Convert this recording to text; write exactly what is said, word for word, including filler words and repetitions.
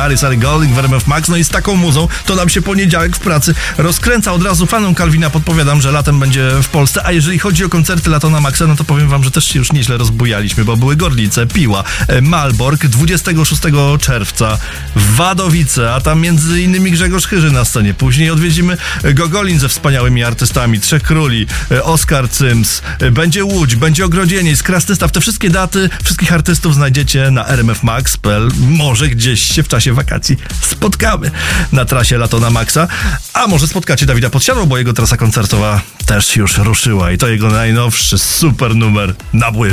Sary, Sary Golding w R M F Max. No i z taką muzą to nam się poniedziałek w pracy rozkręca. Od razu fanom Calvina podpowiadam, że latem będzie w Polsce, a jeżeli chodzi o koncerty Latona Maxa, no to powiem wam, że też się już nieźle rozbujaliśmy, bo były Gorlice, Piła, Malbork, dwudziestego szóstego czerwca Wadowice, a tam między innymi Grzegorz Chyży na scenie. Później odwiedzimy Gogolin ze wspaniałymi artystami, Trzech Króli, Oskar Cyms, będzie Łódź, będzie Ogrodzieniec, Krasnystaw. Te wszystkie daty, wszystkich artystów znajdziecie na r m f max kropka p l. Może gdzieś się w czasie wakacji spotkamy na trasie Latona Maxa, a może spotkacie Dawida Podsiadło, bo jego trasa koncertowa też już ruszyła i to jego najnowszy super numer Nabłysk.